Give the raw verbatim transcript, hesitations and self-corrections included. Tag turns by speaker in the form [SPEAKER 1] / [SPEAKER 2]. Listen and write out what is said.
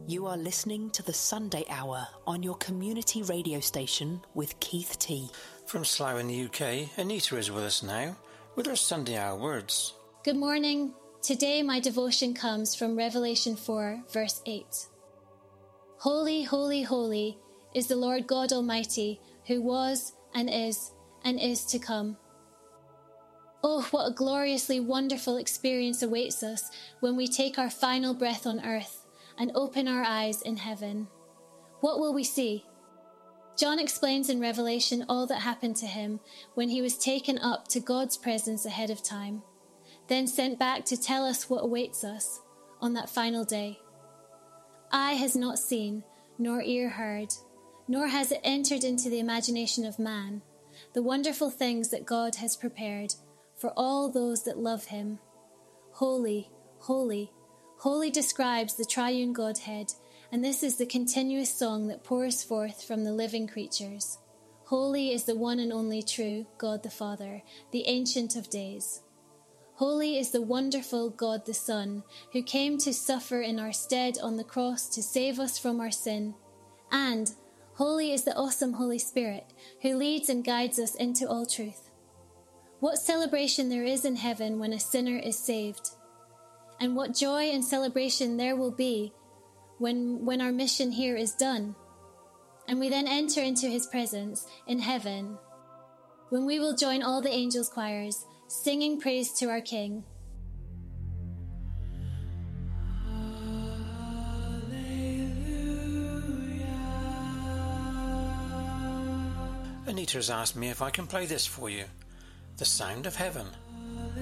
[SPEAKER 1] You are listening to the Sunday Hour on your community radio station with Keith T.
[SPEAKER 2] From Slough in the U K, Anita is with us now with her Sunday Hour words.
[SPEAKER 3] Good morning. Today my devotion comes from Revelation four, verse eight. Holy, holy, holy is the Lord God Almighty, who was and is and is to come. Oh, what a gloriously wonderful experience awaits us when we take our final breath on earth and open our eyes in heaven. What will we see? John explains in Revelation all that happened to him when he was taken up to God's presence ahead of time, then sent back to tell us what awaits us on that final day. Eye has not seen, nor ear heard, nor has it entered into the imagination of man, the wonderful things that God has prepared for all those that love him. Holy, holy, holy describes the triune Godhead, and this is the continuous song that pours forth from the living creatures. Holy is the one and only true God the Father, the Ancient of Days. Holy is the wonderful God the Son, who came to suffer in our stead on the cross to save us from our sin. And holy is the awesome Holy Spirit, who leads and guides us into all truth. What celebration there is in heaven when a sinner is saved. And what joy and celebration there will be when, when our mission here is done. And we then enter into his presence in heaven, when we will join all the angels' choirs, singing praise to our King.
[SPEAKER 2] Anita's asked me if I can play this for you. The Sound of Heaven.